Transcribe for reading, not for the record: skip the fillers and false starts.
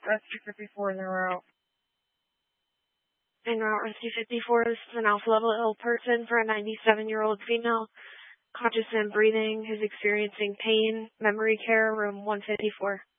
Rescue 54 in the route. En route Rescue 54, this is an alpha level ill person for a 97-year-old female, conscious and breathing, who's experiencing pain, memory care, room 154.